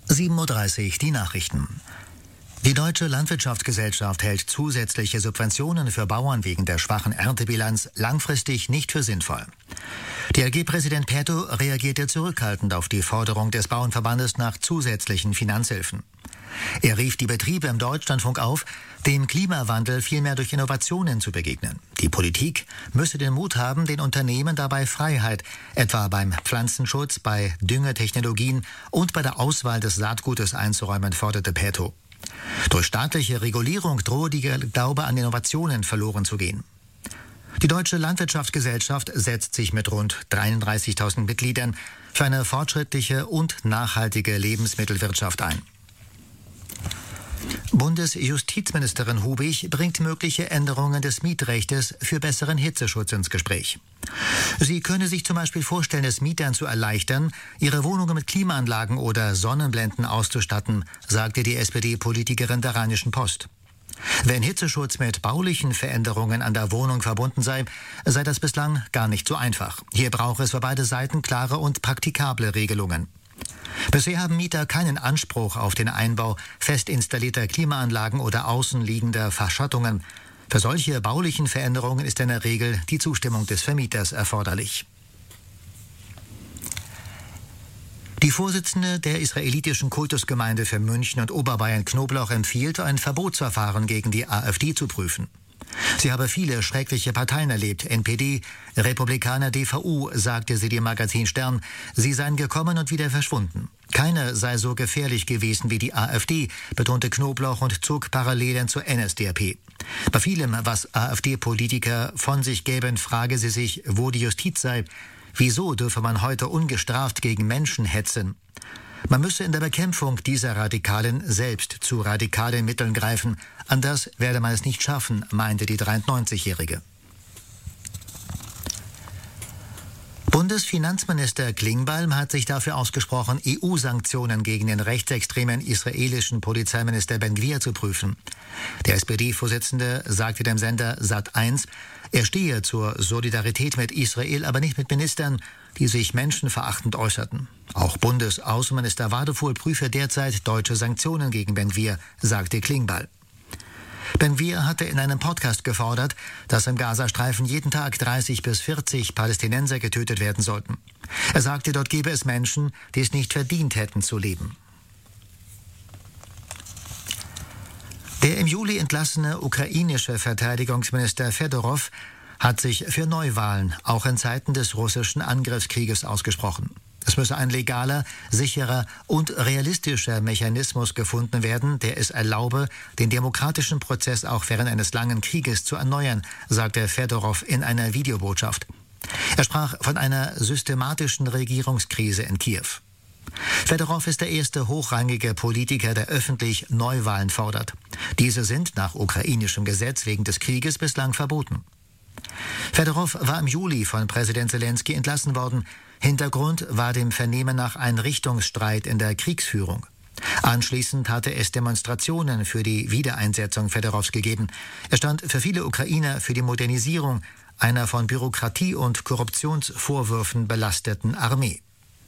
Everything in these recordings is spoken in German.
7:30 Uhr die Nachrichten. Die Deutsche Landwirtschaftsgesellschaft hält zusätzliche Subventionen für Bauern wegen der schwachen Erntebilanz langfristig nicht für sinnvoll. DLG-Präsident Perto reagierte zurückhaltend auf die Forderung des Bauernverbandes nach zusätzlichen Finanzhilfen. Er rief die Betriebe im Deutschlandfunk auf, dem Klimawandel vielmehr durch Innovationen zu begegnen. Die Politik müsse den Mut haben, den Unternehmen dabei Freiheit, etwa beim Pflanzenschutz, bei Düngetechnologien und bei der Auswahl des Saatgutes einzuräumen, forderte Perto. Durch staatliche Regulierung drohe der Glaube an Innovationen verloren zu gehen. Die Deutsche Landwirtschaftsgesellschaft setzt sich mit rund 33.000 Mitgliedern für eine fortschrittliche und nachhaltige Lebensmittelwirtschaft ein. Bundesjustizministerin Hubig bringt mögliche Änderungen des Mietrechtes für besseren Hitzeschutz ins Gespräch. Sie könne sich zum Beispiel vorstellen, es Mietern zu erleichtern, ihre Wohnungen mit Klimaanlagen oder Sonnenblenden auszustatten, sagte die SPD-Politikerin der Rheinischen Post. Wenn Hitzeschutz mit baulichen Veränderungen an der Wohnung verbunden sei das bislang gar nicht so einfach. Hier brauche es für beide Seiten klare und praktikable Regelungen. Bisher haben Mieter keinen Anspruch auf den Einbau fest installierter Klimaanlagen oder außenliegender Verschattungen. Für solche baulichen Veränderungen ist in der Regel die Zustimmung des Vermieters erforderlich. Die Vorsitzende der israelitischen Kultusgemeinde für München und Oberbayern Knoblauch empfiehlt, ein Verbotsverfahren gegen die AfD zu prüfen. Sie habe viele schreckliche Parteien erlebt, NPD, Republikaner, DVU, sagte sie dem Magazin Stern. Sie seien gekommen und wieder verschwunden. Keine sei so gefährlich gewesen wie die AfD, betonte Knoblauch und zog Parallelen zur NSDAP. Bei vielem, was AfD-Politiker von sich gäben, frage sie sich, wo die Justiz sei. Wieso dürfe man heute ungestraft gegen Menschen hetzen? Man müsse in der Bekämpfung dieser Radikalen selbst zu radikalen Mitteln greifen. Anders werde man es nicht schaffen, meinte die 93-Jährige. Bundesfinanzminister Klingbeil hat sich dafür ausgesprochen, EU-Sanktionen gegen den rechtsextremen israelischen Polizeiminister Ben-Gvir zu prüfen. Der SPD-Vorsitzende sagte dem Sender Sat.1, er stehe zur Solidarität mit Israel, aber nicht mit Ministern, die sich menschenverachtend äußerten. Auch Bundesaußenminister Wadefuhl prüfe derzeit deutsche Sanktionen gegen Ben-Gvir, sagte Klingbeil. Ben-Gvir hatte in einem Podcast gefordert, dass im Gazastreifen jeden Tag 30 bis 40 Palästinenser getötet werden sollten. Er sagte, dort gebe es Menschen, die es nicht verdient hätten zu leben. Der im Juli entlassene ukrainische Verteidigungsminister Fedorov hat sich für Neuwahlen auch in Zeiten des russischen Angriffskrieges ausgesprochen. Es müsse ein legaler, sicherer und realistischer Mechanismus gefunden werden, der es erlaube, den demokratischen Prozess auch während eines langen Krieges zu erneuern, sagte Fedorov in einer Videobotschaft. Er sprach von einer systematischen Regierungskrise in Kiew. Fedorov ist der erste hochrangige Politiker, der öffentlich Neuwahlen fordert. Diese sind nach ukrainischem Gesetz wegen des Krieges bislang verboten. Fedorov war im Juli von Präsident Zelensky entlassen worden. Hintergrund war dem Vernehmen nach ein Richtungsstreit in der Kriegsführung. Anschließend hatte es Demonstrationen für die Wiedereinsetzung Fedorovs gegeben. Er stand für viele Ukrainer für die Modernisierung einer von Bürokratie und Korruptionsvorwürfen belasteten Armee.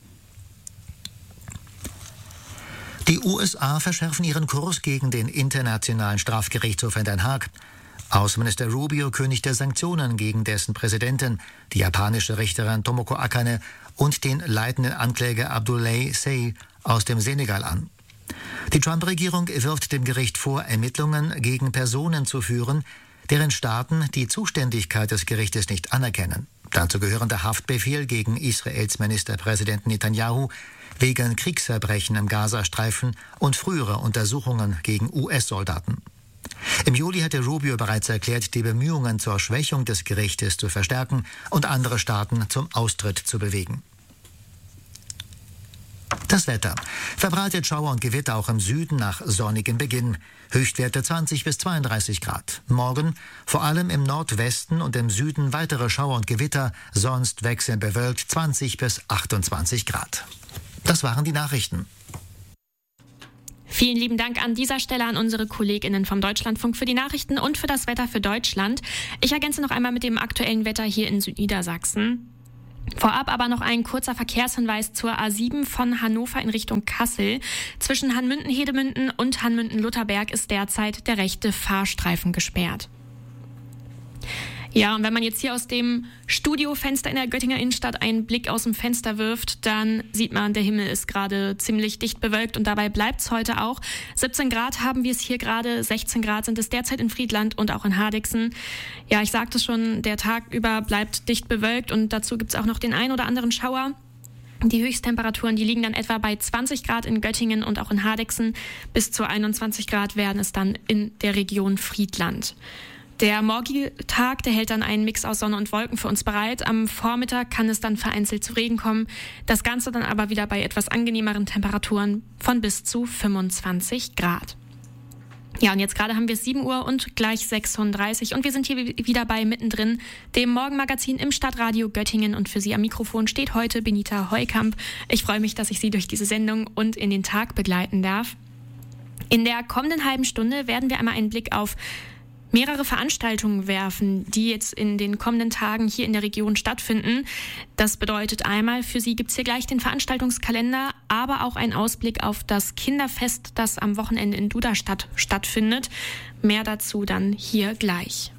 Die USA verschärfen ihren Kurs gegen den Internationalen Strafgerichtshof in Den Haag. Außenminister Rubio kündigte Sanktionen gegen dessen Präsidenten, die japanische Richterin Tomoko Akane und den leitenden Ankläger Abdoulaye Seye aus dem Senegal an. Die Trump-Regierung wirft dem Gericht vor, Ermittlungen gegen Personen zu führen, deren Staaten die Zuständigkeit des Gerichtes nicht anerkennen. Dazu gehören der Haftbefehl gegen Israels Ministerpräsidenten Netanyahu wegen Kriegsverbrechen im Gazastreifen und frühere Untersuchungen gegen US-Soldaten. Im Juli hatte Rubio bereits erklärt, die Bemühungen zur Schwächung des Gerichtes zu verstärken und andere Staaten zum Austritt zu bewegen. Das Wetter. Verbreitet Schauer und Gewitter auch im Süden nach sonnigem Beginn. Höchstwerte 20 bis 32 Grad. Morgen vor allem im Nordwesten und im Süden weitere Schauer und Gewitter, sonst wechselnd bewölkt 20 bis 28 Grad. Das waren die Nachrichten. Vielen lieben Dank an dieser Stelle an unsere KollegInnen vom Deutschlandfunk für die Nachrichten und für das Wetter für Deutschland. Ich ergänze noch einmal mit dem aktuellen Wetter hier in Südniedersachsen. Vorab aber noch ein kurzer Verkehrshinweis zur A7 von Hannover in Richtung Kassel. Zwischen Hanmünden-Hedemünden und Hanmünden-Lutherberg ist derzeit der rechte Fahrstreifen gesperrt. Ja, und wenn man jetzt hier aus dem Studiofenster in der Göttinger Innenstadt einen Blick aus dem Fenster wirft, dann sieht man, der Himmel ist gerade ziemlich dicht bewölkt und dabei bleibt es heute auch. 17 Grad haben wir es hier gerade, 16 Grad sind es derzeit in Friedland und auch in Hardegsen. Ja, ich sagte schon, der Tag über bleibt dicht bewölkt und dazu gibt es auch noch den ein oder anderen Schauer. Die Höchsttemperaturen, die liegen dann etwa bei 20 Grad in Göttingen und auch in Hardegsen. Bis zu 21 Grad werden es dann in der Region Friedland. Der morgige Tag, der hält dann einen Mix aus Sonne und Wolken für uns bereit. Am Vormittag kann es dann vereinzelt zu Regen kommen. Das Ganze dann aber wieder bei etwas angenehmeren Temperaturen von bis zu 25 Grad. Ja, und jetzt gerade haben wir es 7 Uhr und gleich 6:36 und wir sind hier wieder bei Mittendrin, dem Morgenmagazin im Stadtradio Göttingen. Und für Sie am Mikrofon steht heute Benita Heukamp. Ich freue mich, dass ich Sie durch diese Sendung und in den Tag begleiten darf. In der kommenden halben Stunde werden wir einmal einen Blick auf mehrere Veranstaltungen werfen, die jetzt in den kommenden Tagen hier in der Region stattfinden. Das bedeutet einmal, für Sie gibt es hier gleich den Veranstaltungskalender, aber auch einen Ausblick auf das Kinderfest, das am Wochenende in Duderstadt stattfindet. Mehr dazu dann hier gleich.